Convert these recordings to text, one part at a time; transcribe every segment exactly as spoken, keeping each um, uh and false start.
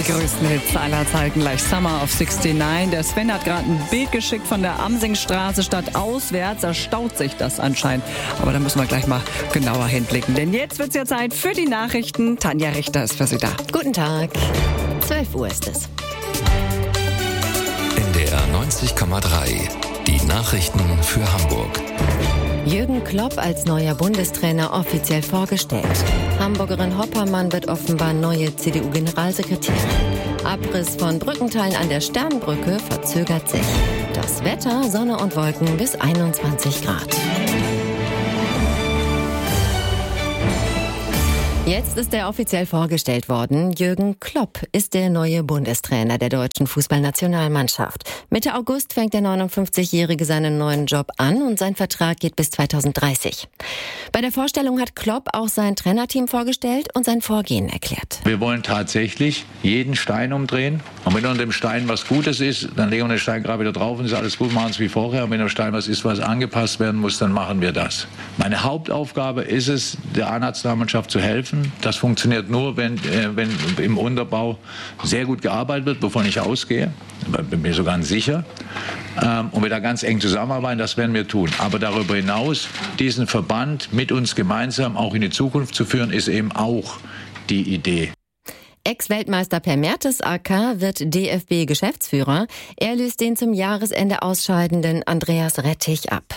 größten Hits aller Zeiten, gleich Summer of sixty-nine. Der Sven hat gerade ein Bild geschickt von der Amsingstraße statt auswärts. Da staut sich das anscheinend. Aber da müssen wir gleich mal genauer hinblicken. Denn jetzt wird es ja Zeit für die Nachrichten. Tanja Richter ist für Sie da. Guten Tag. zwölf Uhr ist es. N D R neunzig Komma drei. Die Nachrichten für Hamburg. Jürgen Klopp als neuer Bundestrainer offiziell vorgestellt. Hamburgerin Hoppermann wird offenbar neue C D U-Generalsekretärin. Abriss von Brückenteilen an der Sternbrücke verzögert sich. Das Wetter, Sonne und Wolken bis einundzwanzig Grad. Jetzt ist er offiziell vorgestellt worden. Jürgen Klopp ist der neue Bundestrainer der deutschen Fußballnationalmannschaft. Mitte August fängt der neunundfünfzigjährige seinen neuen Job an und sein Vertrag geht bis zweitausenddreißig. Bei der Vorstellung hat Klopp auch sein Trainerteam vorgestellt und sein Vorgehen erklärt. Wir wollen tatsächlich jeden Stein umdrehen. Und wenn unter dem Stein was Gutes ist, dann legen wir den Stein gerade wieder drauf und ist alles gut, machen es wie vorher. Und wenn der Stein was ist, was angepasst werden muss, dann machen wir das. Meine Hauptaufgabe ist es, der A-Nationalmannschaft zu helfen. Das funktioniert nur, wenn, äh, wenn im Unterbau sehr gut gearbeitet wird, wovon ich ausgehe. Bin mir sogar sicher. Ähm, und wir da ganz eng zusammenarbeiten, das werden wir tun. Aber darüber hinaus, diesen Verband mit uns gemeinsam auch in die Zukunft zu führen, ist eben auch die Idee. Ex-Weltmeister Per Mertesacker wird D F B-Geschäftsführer. Er löst den zum Jahresende ausscheidenden Andreas Rettich ab.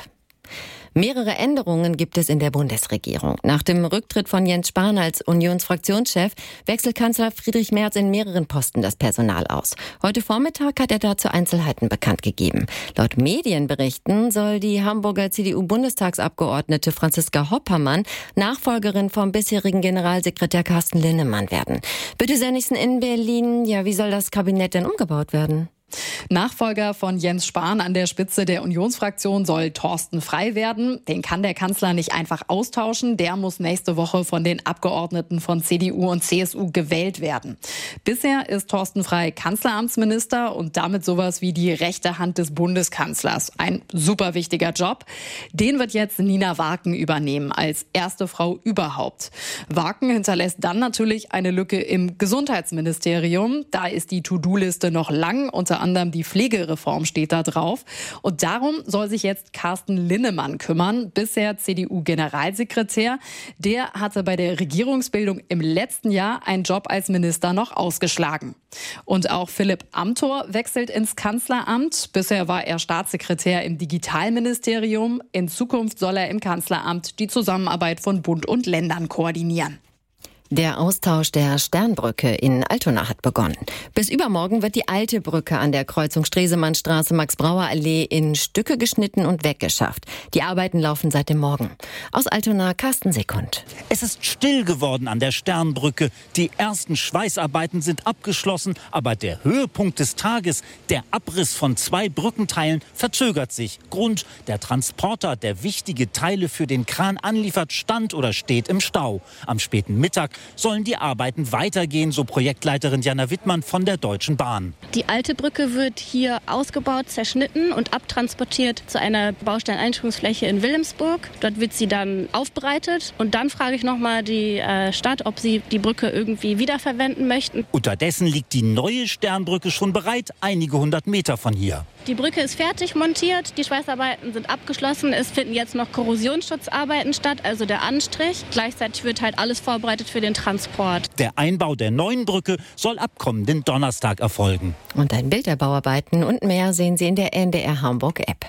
Mehrere Änderungen gibt es in der Bundesregierung. Nach dem Rücktritt von Jens Spahn als Unionsfraktionschef wechselt Kanzler Friedrich Merz in mehreren Posten das Personal aus. Heute Vormittag hat er dazu Einzelheiten bekannt gegeben. Laut Medienberichten soll die Hamburger C D U-Bundestagsabgeordnete Franziska Hoppermann Nachfolgerin vom bisherigen Generalsekretär Carsten Linnemann werden. Bitte sehr nächsten in Berlin. Ja, wie soll das Kabinett denn umgebaut werden? Nachfolger von Jens Spahn an der Spitze der Unionsfraktion soll Thorsten Frey werden. Den kann der Kanzler nicht einfach austauschen. Der muss nächste Woche von den Abgeordneten von C D U und C S U gewählt werden. Bisher ist Thorsten Frey Kanzleramtsminister und damit sowas wie die rechte Hand des Bundeskanzlers. Ein super wichtiger Job. Den wird jetzt Nina Warken übernehmen, als erste Frau überhaupt. Warken hinterlässt dann natürlich eine Lücke im Gesundheitsministerium. Da ist die To-Do-Liste noch lang. Unter anderem die Pflegereform steht da drauf. Und darum soll sich jetzt Carsten Linnemann kümmern, bisher C D U-Generalsekretär. Der hatte bei der Regierungsbildung im letzten Jahr einen Job als Minister noch ausgeschlagen. Und auch Philipp Amthor wechselt ins Kanzleramt. Bisher war er Staatssekretär im Digitalministerium. In Zukunft soll er im Kanzleramt die Zusammenarbeit von Bund und Ländern koordinieren. Der Austausch der Sternbrücke in Altona hat begonnen. Bis übermorgen wird die alte Brücke an der Kreuzung Stresemannstraße Max-Brauer-Allee in Stücke geschnitten und weggeschafft. Die Arbeiten laufen seit dem Morgen. Aus Altona Carsten Sekund. Es ist still geworden an der Sternbrücke. Die ersten Schweißarbeiten sind abgeschlossen, aber der Höhepunkt des Tages, der Abriss von zwei Brückenteilen, verzögert sich. Grund: der Transporter, der wichtige Teile für den Kran anliefert, stand oder steht im Stau. Am späten Mittag sollen die Arbeiten weitergehen, so Projektleiterin Jana Wittmann von der Deutschen Bahn. Die alte Brücke wird hier ausgebaut, zerschnitten und abtransportiert zu einer Bausteineinrichtungsfläche in Wilhelmsburg. Dort wird sie dann aufbereitet und dann frage ich nochmal die äh, Stadt, ob sie die Brücke irgendwie wiederverwenden möchten. Unterdessen liegt die neue Sternbrücke schon bereit, einige hundert Meter von hier. Die Brücke ist fertig montiert, die Schweißarbeiten sind abgeschlossen. Es finden jetzt noch Korrosionsschutzarbeiten statt, also der Anstrich. Gleichzeitig wird halt alles vorbereitet für den Transport. Der Einbau der neuen Brücke soll ab kommenden Donnerstag erfolgen. Und ein Bild der Bauarbeiten und mehr sehen Sie in der N D R Hamburg App.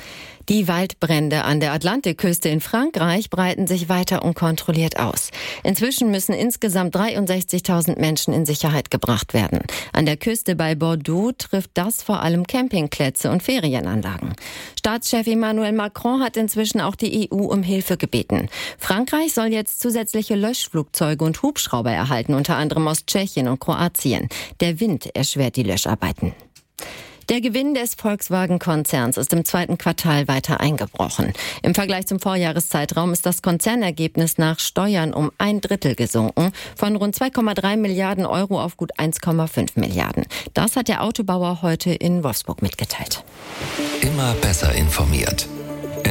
Die Waldbrände an der Atlantikküste in Frankreich breiten sich weiter unkontrolliert aus. Inzwischen müssen insgesamt dreiundsechzigtausend Menschen in Sicherheit gebracht werden. An der Küste bei Bordeaux trifft das vor allem Campingplätze und Ferienanlagen. Staatschef Emmanuel Macron hat inzwischen auch die E U um Hilfe gebeten. Frankreich soll jetzt zusätzliche Löschflugzeuge und Hubschrauber erhalten, unter anderem aus Tschechien und Kroatien. Der Wind erschwert die Löscharbeiten. Der Gewinn des Volkswagen-Konzerns ist im zweiten Quartal weiter eingebrochen. Im Vergleich zum Vorjahreszeitraum ist das Konzernergebnis nach Steuern um ein Drittel gesunken, von rund zwei Komma drei Milliarden Euro auf gut eins Komma fünf Milliarden. Das hat der Autobauer heute in Wolfsburg mitgeteilt. Immer besser informiert.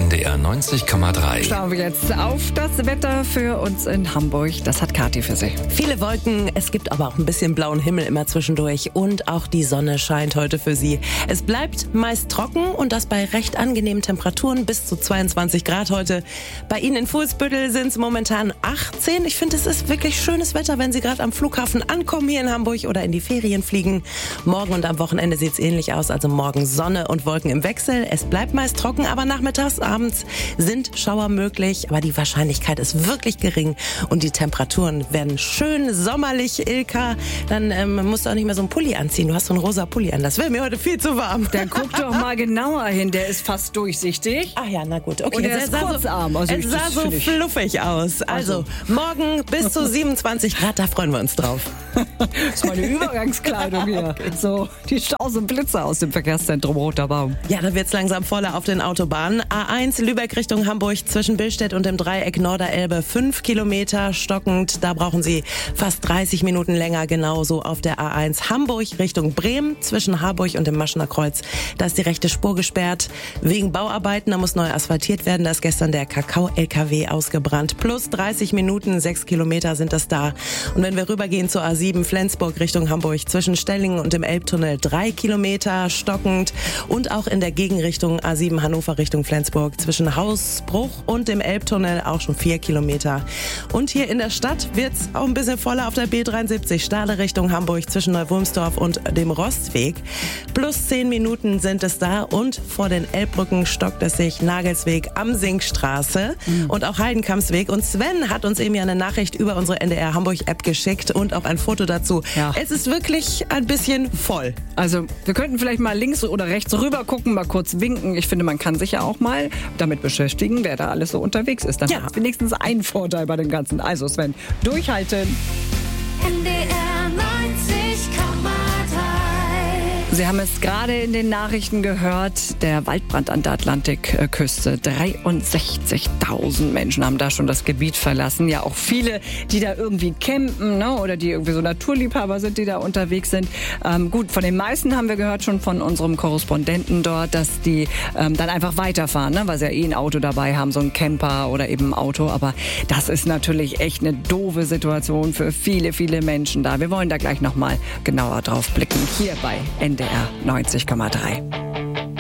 N D R neunzig Komma drei. Schauen wir jetzt auf das Wetter für uns in Hamburg. Das hat Kathi für Sie. Viele Wolken, es gibt aber auch ein bisschen blauen Himmel immer zwischendurch und auch die Sonne scheint heute für Sie. Es bleibt meist trocken und das bei recht angenehmen Temperaturen bis zu zweiundzwanzig Grad heute. Bei Ihnen in Fuhlsbüttel sind es momentan achtzehn. Ich finde, es ist wirklich schönes Wetter, wenn Sie gerade am Flughafen ankommen hier in Hamburg oder in die Ferien fliegen. Morgen und am Wochenende sieht es ähnlich aus, also morgen Sonne und Wolken im Wechsel. Es bleibt meist trocken, aber nachmittags, abends sind Schauer möglich, aber die Wahrscheinlichkeit ist wirklich gering und die Temperaturen werden schön sommerlich, Ilka. Dann ähm, musst du auch nicht mehr so einen Pulli anziehen. Du hast so einen rosa Pulli an. Das wäre mir heute viel zu warm. Dann guck doch mal genauer hin. Der ist fast durchsichtig. Ach ja, na gut. Okay, und er es ist sah kurzarm. so, Also es ich, sah so fluffig aus. Also, also morgen bis zu siebenundzwanzig Grad, da freuen wir uns drauf. Das ist meine Übergangskleidung hier. Okay. So, die tausend Blitze aus dem Verkehrszentrum Roter Baum. Ja, da wird's langsam voller auf den Autobahnen. A eins Lübeck Richtung Hamburg zwischen Billstedt und dem Dreieck Norderelbe. Fünf Kilometer stockend. Da brauchen Sie fast dreißig Minuten länger. Genauso auf der A eins Hamburg Richtung Bremen zwischen Harburg und dem Maschener Kreuz. Da ist die rechte Spur gesperrt. Wegen Bauarbeiten, da muss neu asphaltiert werden. Da ist gestern der Kakao-L K W ausgebrannt. Plus dreißig Minuten, sechs Kilometer sind das da. Und wenn wir rübergehen zur A sieben Flensburg Richtung Hamburg zwischen Stellingen und dem Elbtunnel drei Kilometer stockend. Und auch in der Gegenrichtung A sieben Hannover Richtung Flensburg zwischen Hausbruch und dem Elbtunnel auch schon vier Kilometer. Und hier in der Stadt wird's auch ein bisschen voller auf der B dreiundsiebzig Stade Richtung Hamburg zwischen Neuwurmsdorf und dem Rostweg. Plus zehn Minuten sind es da und vor den Elbbrücken stockt es sich Nagelsweg, Amsingstraße mhm. und auch Heidenkampsweg. Und Sven hat uns eben ja eine Nachricht über unsere N D R Hamburg App geschickt und auch ein Foto dazu. Ja. Es ist wirklich ein bisschen voll. Also wir könnten vielleicht mal links oder rechts rüber gucken, mal kurz winken. Ich finde, man kann sich ja auch mal damit beschäftigen, wer da alles so unterwegs ist. Dann ja. hat wenigstens einen Vorteil bei dem Ganzen. Also Sven, durchhalten. N D R neunzig Komma drei. Sie haben es gerade in den Nachrichten gehört, der Waldbrand an der Atlantikküste. dreiundsechzigtausend Menschen haben da schon das Gebiet verlassen. Ja, auch viele, die da irgendwie campen, ne? Oder die irgendwie so Naturliebhaber sind, die da unterwegs sind. Ähm, gut, von den meisten haben wir gehört schon von unserem Korrespondenten dort, dass die ähm, dann einfach weiterfahren, ne? Weil sie ja eh ein Auto dabei haben, so ein Camper oder eben ein Auto. Aber das ist natürlich echt eine doofe Situation für viele, viele Menschen da. Wir wollen da gleich nochmal genauer drauf blicken. Hier bei N D R neunzig Komma drei.